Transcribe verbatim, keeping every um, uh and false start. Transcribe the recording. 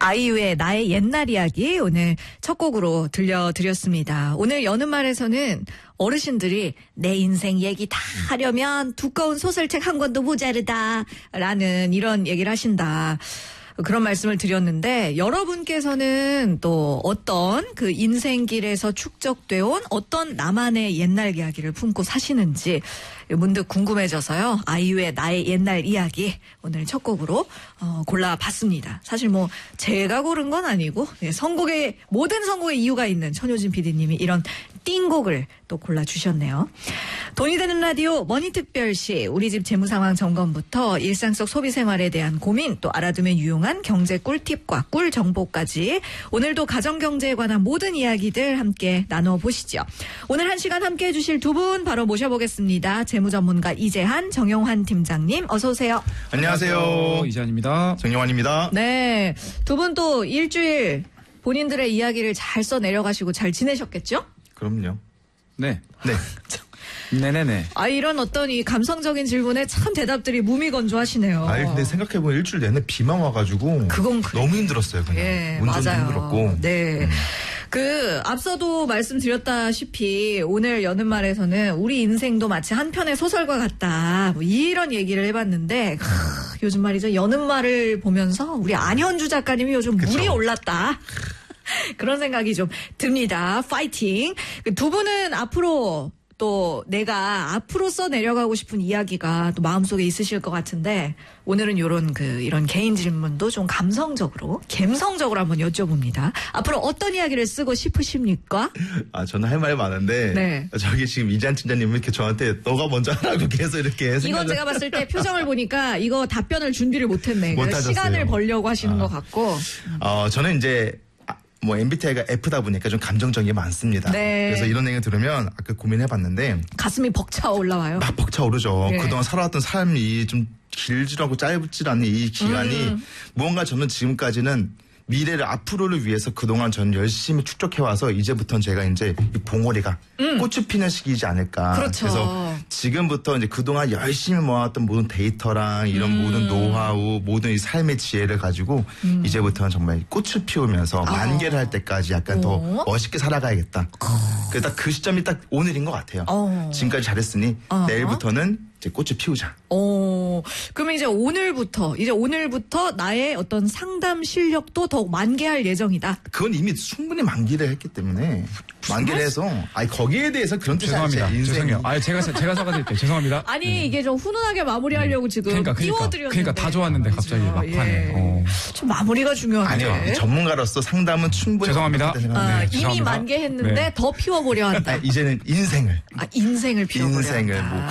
아이유의 나의 옛날 이야기 오늘 첫 곡으로 들려드렸습니다. 오늘 여는 말에서는 어르신들이 내 인생 얘기 다 하려면 두꺼운 소설책 한 권도 모자르다 라는 이런 얘기를 하신다. 그런 말씀을 드렸는데 여러분께서는 또 어떤 그 인생길에서 축적되어 온 어떤 나만의 옛날 이야기를 품고 사시는지 문득 궁금해져서요. 아이유의 나의 옛날 이야기 오늘 첫 곡으로 어, 골라봤습니다. 사실 뭐 제가 고른 건 아니고 네, 선곡에 모든 선곡에 이유가 있는 천효진 피디님이 이런 띵곡을 또 골라주셨네요. 돈이 되는 라디오 머니특별시 우리 집 재무상황 점검부터 일상 속 소비생활에 대한 고민 또 알아두면 유용한 경제 꿀팁과 꿀 정보까지 오늘도 가정경제에 관한 모든 이야기들 함께 나눠보시죠. 오늘 한 시간 함께 해주실 두 분 바로 모셔보겠습니다. 재무전문가 이재한, 정용환 팀장님 어서 오세요. 안녕하세요. 이재한입니다. 정용환입니다. 네, 두 분 또 일주일 본인들의 이야기를 잘 써내려가시고 잘 지내셨겠죠? 그럼요. 네. 네. 네네네. 아, 이런 어떤 이 감성적인 질문에 참 대답들이 무미건조하시네요. 아니 근데 생각해보면 일주일 내내 비만 와가지고 그건 그래. 너무 힘들었어요. 그냥 예, 운전도 맞아요. 힘들었고. 네. 음. 그 앞서도 말씀드렸다시피 오늘 여는 말에서는 우리 인생도 마치 한 편의 소설과 같다. 뭐 이런 얘기를 해봤는데 크, 요즘 말이죠. 여는 말을 보면서 우리 안현주 작가님이 요즘 그쵸. 물이 올랐다. 그런 생각이 좀 듭니다. 파이팅. 두 분은 앞으로 또 내가 앞으로 써내려가고 싶은 이야기가 또 마음속에 있으실 것 같은데 오늘은 이런 그 이런 개인 질문도 좀 감성적으로 감성적으로 한번 여쭤봅니다. 앞으로 어떤 이야기를 쓰고 싶으십니까? 아 저는 할 말이 많은데 네. 저기 지금 이재한 팀장님은 이렇게 저한테 너가 먼저 하라고 계속 이렇게 생각을 이건 제가 봤을 때 표정을 보니까 이거 답변을 준비를 못했네. 그래서 못하셨어요. 시간을 벌려고 하시는 아. 것 같고. 어 저는 이제 뭐 엠비티아이가 F다 보니까 좀 감정적인 게 많습니다. 네. 그래서 이런 얘기 들으면 아까 고민해봤는데 가슴이 벅차 올라와요. 막 벅차오르죠. 네. 그동안 살아왔던 삶이 좀 길지도 않고 짧지 않은 이 기간이 음. 무언가 저는 지금까지는 미래를 앞으로를 위해서 그동안 저는 열심히 축적해와서 이제부터는 제가 이제 이 봉오리가 음. 꽃이 피는 시기이지 않을까. 그렇죠. 그래서 지금부터 이제 그동안 열심히 모았던 모든 데이터랑 이런 음. 모든 노하우, 모든 이 삶의 지혜를 가지고 음. 이제부터는 정말 꽃을 피우면서 만개를 할 때까지 약간 더 어. 멋있게 살아가야겠다. 그래서 딱 그 시점이 딱 오늘인 것 같아요. 어. 지금까지 잘했으니 어. 내일부터는 이제 꽃을 피우자. 어, 그러면 이제 오늘부터, 이제 오늘부터 나의 어떤 상담 실력도 더욱 만개할 예정이다. 그건 이미 충분히 만기를 했기 때문에 만기를 해서 아니 거기에 대해서 그런 뜻이 죄송합니다. 아니지. 인생이. 죄송해요. 아, 제가 제가 사과드릴게요. 죄송합니다. 아니, 이게 좀 훈훈하게 마무리하려고 지금 그러니까 그러니까 띄워드렸는데. 그러니까 다 좋았는데 갑자기 그죠? 막판에. 예. 어. 좀 마무리가 중요한데. 아니요. 전문가로서 상담은 충분히 죄송합니다. 하겠다 생각합니다. 아, 네, 이미 죄송합니다. 만개했는데 네. 더 피워보려 한다. 아, 이제는 인생을 아, 인생을 피워보려 인생을 한다. 뭐